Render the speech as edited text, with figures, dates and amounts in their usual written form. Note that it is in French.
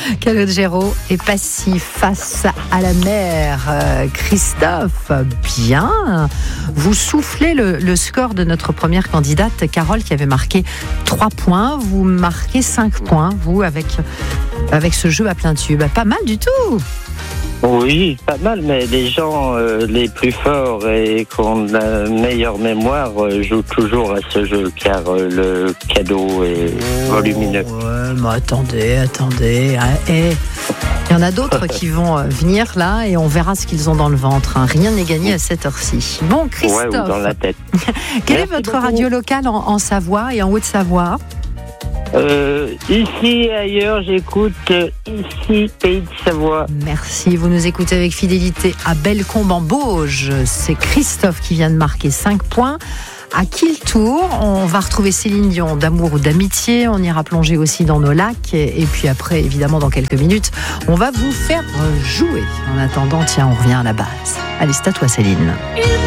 Calogero est passif face à la mer. Christophe, bien. Vous soufflez le score de notre première candidate, Carole, qui avait marqué 3 points. Vous marquez 5 points, vous, avec ce jeu à plein tube. Pas mal du tout. Oui, pas mal, mais les gens les plus forts et qui ont la meilleure mémoire jouent toujours à ce jeu, car le cadeau est volumineux. Ouais, mais attendez. Il y en a d'autres qui vont venir là et on verra ce qu'ils ont dans le ventre. Rien n'est gagné à cette heure-ci. Bon, Christophe, Ouais, ou dans la tête. Quelle est votre radio locale en Savoie et en Haute-Savoie ? Ici et ailleurs, j'écoute ici, Pays de Savoie. Merci, vous nous écoutez avec fidélité à Bellecombe en Bauge. C'est Christophe qui vient de marquer 5 points. À qui le tour ? On va retrouver Céline Dion d'Amour ou d'Amitié. On ira plonger aussi dans nos lacs. Et puis après, évidemment, dans quelques minutes, on va vous faire jouer. En attendant, tiens, on revient à la base. Allez, c'est à toi, Céline.